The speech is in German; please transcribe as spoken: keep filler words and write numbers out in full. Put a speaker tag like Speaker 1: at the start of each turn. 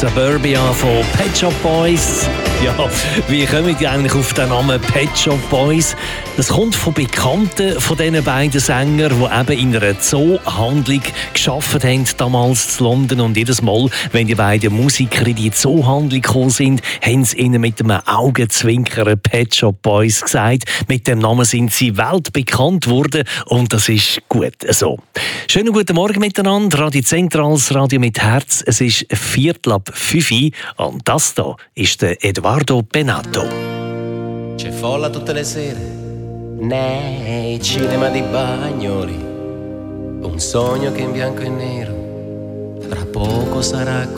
Speaker 1: Suburbia von Pet Shop Boys. Ja, wie kommen die eigentlich auf den Namen Pet Shop Boys? Das kommt von Bekannten von diesen beiden Sängern, die eben in einer Zoohandlung gearbeitet haben, damals in London. Und jedes Mal, wenn die beiden Musiker in die Zoohandlung gekommen sind, haben sie ihnen mit einem Augenzwinkern Pet Shop Boys gesagt. Mit dem Namen sind sie weltbekannt worden und das ist gut so. Schönen guten Morgen miteinander. Radio Zentrales Radio mit Herz. Es ist Viertel ab fünf und das hier ist der Edoardo Bennato.
Speaker 2: C'è folla tutte le sere nei cinema di Bagnoli, un sogno che in bianco e nero tra poco sarà